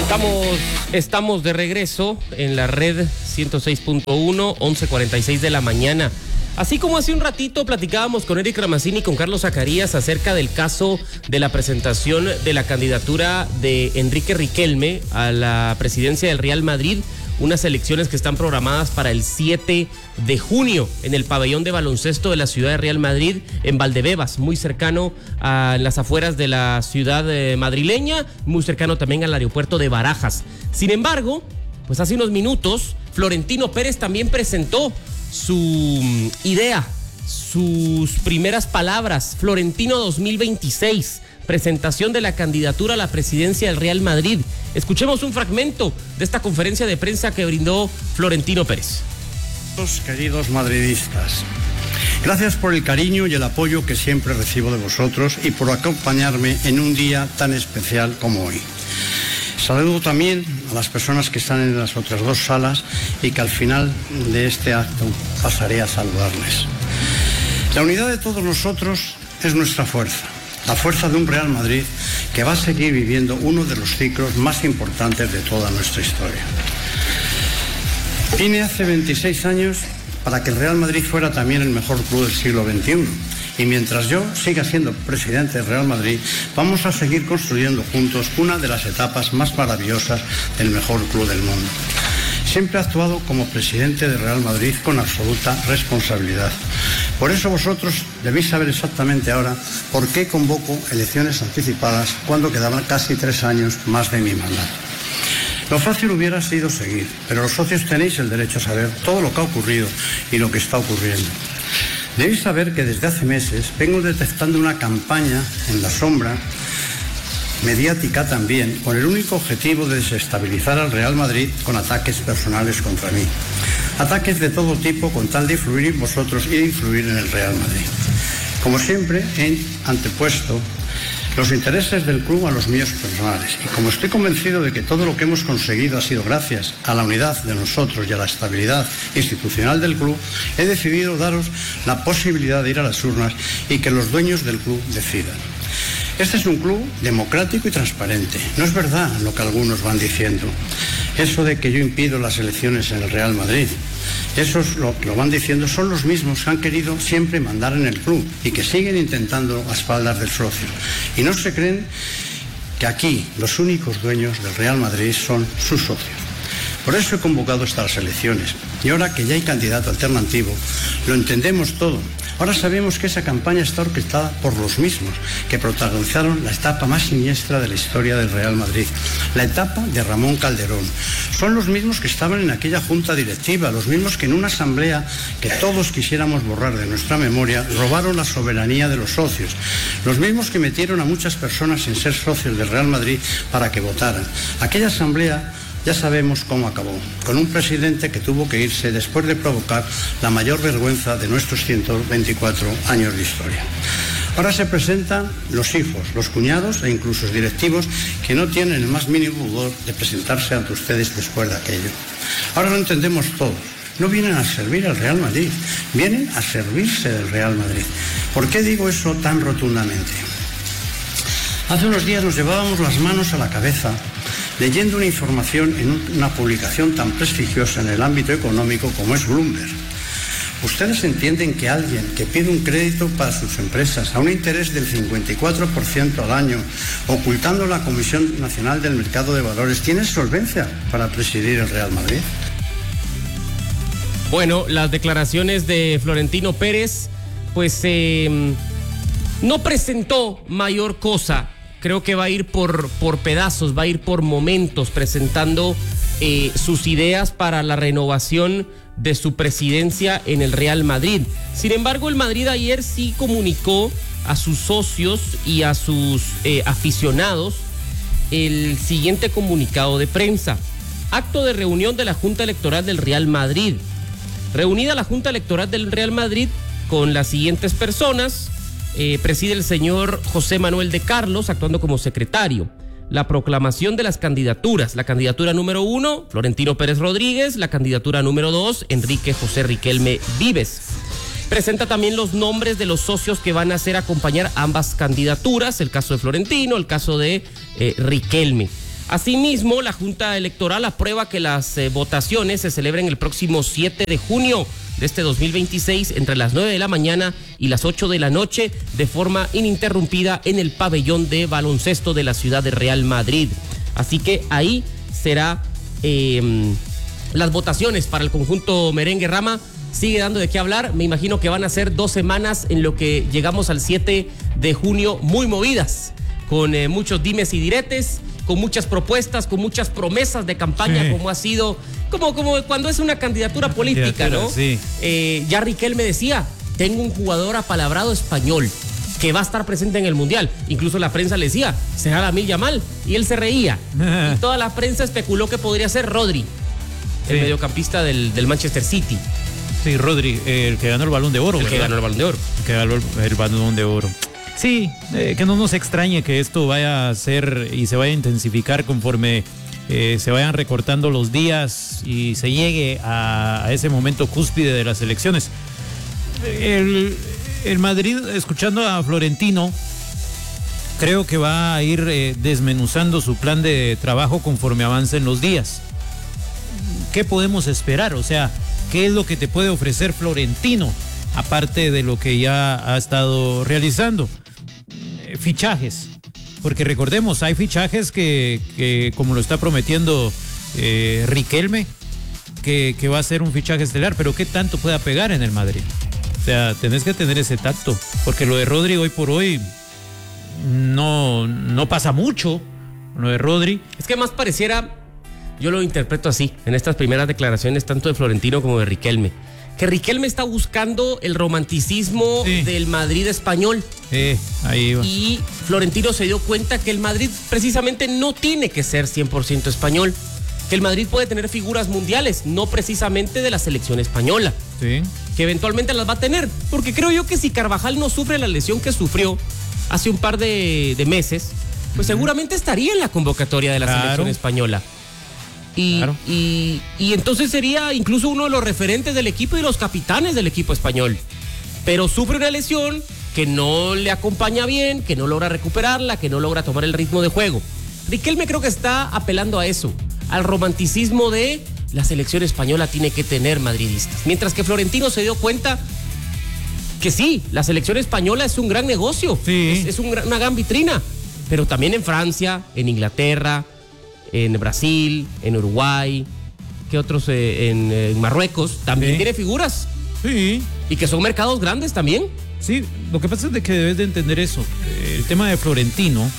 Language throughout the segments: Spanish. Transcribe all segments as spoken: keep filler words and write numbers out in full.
Estamos, estamos de regreso en la red ciento seis punto uno, once cuarenta y seis de la mañana. Así como hace un ratito platicábamos con Eric Ramazzini y con Carlos Zacarías acerca del caso de la presentación de la candidatura de Enrique Riquelme a la presidencia del Real Madrid, unas elecciones que están programadas para el siete de junio en el pabellón de baloncesto de la ciudad de Real Madrid, en Valdebebas, muy cercano a las afueras de la ciudad eh, madrileña, muy cercano también al aeropuerto de Barajas. Sin embargo, pues hace unos minutos, Florentino Pérez también presentó su idea, sus primeras palabras, Florentino dos mil veintiséis, presentación de la candidatura a la presidencia del Real Madrid. Escuchemos un fragmento de esta conferencia de prensa que brindó Florentino Pérez. Queridos madridistas, gracias por el cariño y el apoyo que siempre recibo de vosotros y por acompañarme en un día tan especial como hoy. Saludo también a las personas que están en las otras dos salas y que al final de este acto pasaré a saludarles. La unidad de todos nosotros es nuestra fuerza, la fuerza de un Real Madrid que va a seguir viviendo uno de los ciclos más importantes de toda nuestra historia. Vine hace veintiséis años para que el Real Madrid fuera también el mejor club del siglo veintiuno. Y mientras yo siga siendo presidente del Real Madrid, vamos a seguir construyendo juntos una de las etapas más maravillosas del mejor club del mundo. Siempre he actuado como presidente del Real Madrid con absoluta responsabilidad. Por eso vosotros debéis saber exactamente ahora por qué convoco elecciones anticipadas cuando quedaban casi tres años más de mi mandato. Lo fácil hubiera sido seguir, pero los socios tenéis el derecho a saber todo lo que ha ocurrido y lo que está ocurriendo. Debéis saber que desde hace meses vengo detectando una campaña en la sombra, mediática también, con el único objetivo de desestabilizar al Real Madrid con ataques personales contra mí. Ataques de todo tipo con tal de influir en vosotros y de influir en el Real Madrid. Como siempre, he antepuesto los intereses del club a los míos personales. Y como estoy convencido de que todo lo que hemos conseguido ha sido gracias a la unidad de nosotros y a la estabilidad institucional del club, he decidido daros la posibilidad de ir a las urnas y que los dueños del club decidan. Este es un club democrático y transparente. No es verdad lo que algunos van diciendo. Eso de que yo impido las elecciones en el Real Madrid. Eso es lo que lo van diciendo, son los mismos que han querido siempre mandar en el club y que siguen intentando a espaldas del socio. Y no se creen que aquí los únicos dueños del Real Madrid son sus socios. Por eso he convocado estas elecciones. Y ahora que ya hay candidato alternativo, lo entendemos todo. Ahora sabemos que esa campaña está orquestada por los mismos que protagonizaron la etapa más siniestra de la historia del Real Madrid, la etapa de Ramón Calderón. Son los mismos que estaban en aquella junta directiva, los mismos que en una asamblea que todos quisiéramos borrar de nuestra memoria, robaron la soberanía de los socios, los mismos que metieron a muchas personas sin ser socios del Real Madrid para que votaran. Aquella asamblea ya sabemos cómo acabó, con un presidente que tuvo que irse después de provocar la mayor vergüenza de nuestros ciento veinticuatro años de historia. Ahora se presentan los hijos, los cuñados e incluso los directivos que no tienen el más mínimo pudor de presentarse ante ustedes después de aquello. Ahora lo entendemos todos. No vienen a servir al Real Madrid, vienen a servirse del Real Madrid. ¿Por qué digo eso tan rotundamente? Hace unos días nos llevábamos las manos a la cabeza leyendo una información en una publicación tan prestigiosa en el ámbito económico como es Bloomberg. ¿Ustedes entienden que alguien que pide un crédito para sus empresas a un interés del cincuenta y cuatro por ciento al año, ocultando la Comisión Nacional del Mercado de Valores, tiene solvencia para presidir el Real Madrid? Bueno, las declaraciones de Florentino Pérez, pues eh, no presentó mayor cosa. Creo que va a ir por, por pedazos, va a ir por momentos presentando eh, sus ideas para la renovación de su presidencia en el Real Madrid. Sin embargo, el Madrid ayer sí comunicó a sus socios y a sus eh, aficionados el siguiente comunicado de prensa. Acto de reunión de la Junta Electoral del Real Madrid. Reunida la Junta Electoral del Real Madrid con las siguientes personas. Eh, preside el señor José Manuel de Carlos, actuando como secretario. La proclamación de las candidaturas. La candidatura número uno, Florentino Pérez Rodríguez. La candidatura número dos, Enrique José Riquelme Vives. Presenta también los nombres de los socios que van a hacer acompañar ambas candidaturas. El caso de Florentino, el caso de eh, Riquelme. Asimismo, la Junta Electoral aprueba que las eh, votaciones se celebren el próximo siete de junio de este dos mil veintiséis entre las nueve de la mañana y las ocho de la noche de forma ininterrumpida en el pabellón de baloncesto de la ciudad de Real Madrid. Así que ahí será eh, las votaciones para el conjunto merengue Rama. Sigue dando de qué hablar. Me imagino que van a ser dos semanas en lo que llegamos al siete de junio muy movidas, con eh, muchos dimes y diretes, con muchas propuestas, con muchas promesas de campaña, sí. como ha sido, como, como cuando es una candidatura una política, candidatura, ¿no? Sí. Eh, ya Riquelme decía, tengo un jugador apalabrado español que va a estar presente en el Mundial. Incluso la prensa le decía, será Lamine Yamal, y él se reía. Y toda la prensa especuló que podría ser Rodri, el sí. mediocampista del, del Manchester City. Sí, Rodri, eh, el que ganó el Balón de Oro. El ¿verdad? que ganó el Balón de Oro. El que ganó el, el Balón de Oro. Sí, eh, que no nos extrañe que esto vaya a ser y se vaya a intensificar conforme eh, se vayan recortando los días y se llegue a, a ese momento cúspide de las elecciones. El, el Madrid, escuchando a Florentino, creo que va a ir eh, desmenuzando su plan de trabajo conforme avancen los días. ¿Qué podemos esperar? O sea, ¿qué es lo que te puede ofrecer Florentino, aparte de lo que ya ha estado realizando? Fichajes, porque recordemos, hay fichajes que, que como lo está prometiendo eh, Riquelme, que, que va a ser un fichaje estelar, pero ¿qué tanto pueda pegar en el Madrid? O sea, tenés que tener ese tacto, porque lo de Rodri hoy por hoy no, no pasa mucho, lo de Rodri. Es que más pareciera, yo lo interpreto así, en estas primeras declaraciones, tanto de Florentino como de Riquelme, que Riquelme está buscando el romanticismo sí. del Madrid español. Eh, ahí va. Y Florentino se dio cuenta que el Madrid precisamente no tiene que ser cien por ciento español, que el Madrid puede tener figuras mundiales, no precisamente de la selección española, sí. que eventualmente las va a tener, porque creo yo que si Carvajal no sufre la lesión que sufrió hace un par de, de meses, pues uh-huh. seguramente estaría en la convocatoria de la claro. selección española. Y, claro. y, y entonces sería incluso uno de los referentes del equipo y los capitanes del equipo español. Pero sufre una lesión que no le acompaña bien, que no logra recuperarla, que no logra tomar el ritmo de juego. Riquelme creo que está apelando a eso, al romanticismo de la selección española tiene que tener madridistas. Mientras que Florentino se dio cuenta que sí, la selección española es un gran negocio, sí. es, es un, una gran vitrina, pero también en Francia, en Inglaterra, en Brasil, en Uruguay, ¿qué otros? Eh, en, en Marruecos, también sí. tiene figuras. Sí. Y que son mercados grandes también. Sí, lo que pasa es de que debes de entender eso. El tema de Florentino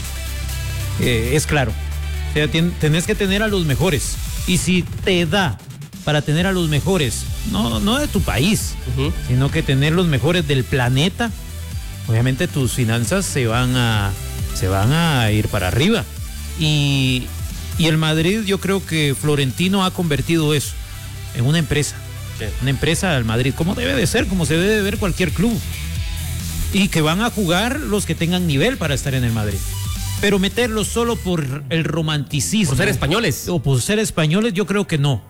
eh, es claro. O sea, ten, tenés que tener a los mejores. Y si te da para tener a los mejores, no, no de tu país, uh-huh. sino que tener los mejores del planeta, obviamente tus finanzas se van a, se van a ir para arriba. Y... Y el Madrid, yo creo que Florentino ha convertido eso en una empresa. Sí. Una empresa del Madrid, como debe de ser, como se debe de ver cualquier club. Y que van a jugar los que tengan nivel para estar en el Madrid. Pero meterlos solo por el romanticismo. Por ser españoles. O por ser españoles, yo creo que no.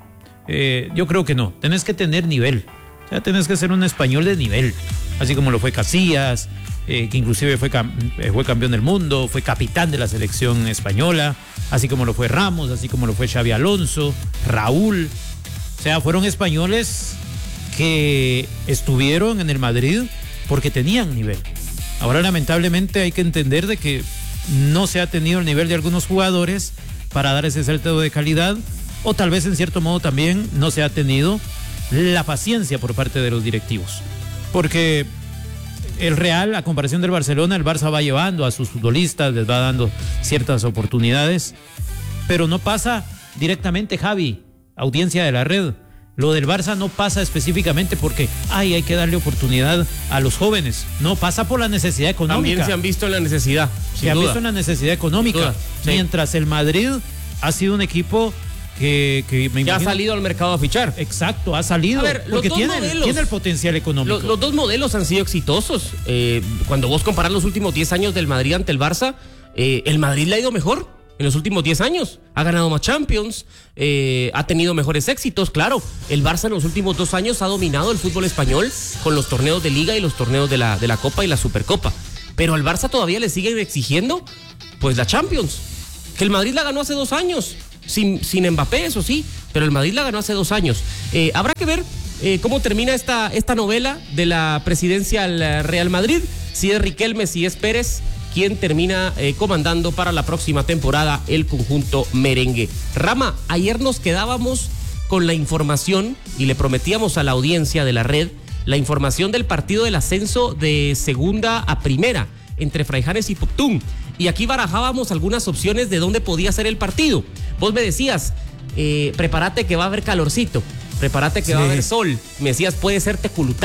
Eh, yo creo que no. Tenés que tener nivel. O sea, tenés que ser un español de nivel. Así como lo fue Casillas, eh, que inclusive fue, cam- fue campeón del mundo, fue capitán de la selección española. Así como lo fue Ramos, así como lo fue Xavi Alonso, Raúl. O sea, fueron españoles que estuvieron en el Madrid porque tenían nivel. Ahora, lamentablemente, hay que entender de que no se ha tenido el nivel de algunos jugadores para dar ese salto de calidad, o tal vez, en cierto modo, también no se ha tenido la paciencia por parte de los directivos. Porque el Real, a comparación del Barcelona, el Barça va llevando a sus futbolistas, les va dando ciertas oportunidades, pero no pasa directamente, Javi, audiencia de la red. Lo del Barça no pasa específicamente porque ay, hay que darle oportunidad a los jóvenes. No, pasa por la necesidad económica. También se han visto en la necesidad. Se han visto en la necesidad económica. Sí. Mientras el Madrid ha sido un equipo que, que me ya imagino, ha salido al mercado a fichar. Exacto, ha salido. A ver, porque los dos tiene, modelos, tiene el potencial económico. Los, los dos modelos han sido exitosos. Eh, cuando vos comparás los últimos diez años del Madrid ante el Barça, eh, el Madrid le ha ido mejor. En los últimos diez años ha ganado más Champions, eh, ha tenido mejores éxitos, claro. El Barça en los últimos dos años ha dominado el fútbol español con los torneos de Liga y los torneos de la, de la Copa y la Supercopa. Pero al Barça todavía le siguen exigiendo, pues, la Champions. que el Madrid la ganó hace dos años, sin, sin Mbappé, eso sí, pero el Madrid la ganó hace dos años. Eh, habrá que ver eh, cómo termina esta, esta novela de la presidencia al Real Madrid, si es Riquelme, si es Pérez, quien termina eh, comandando para la próxima temporada el conjunto merengue. Rama, ayer nos quedábamos con la información y le prometíamos a la audiencia de la red la información del partido del ascenso de segunda a primera entre Fraijanes y Poptún. Y aquí barajábamos algunas opciones de dónde podía ser el partido. Vos me decías, eh, prepárate que va a haber calorcito, prepárate que sí. va a haber sol. Me decías, puede ser Teculutá.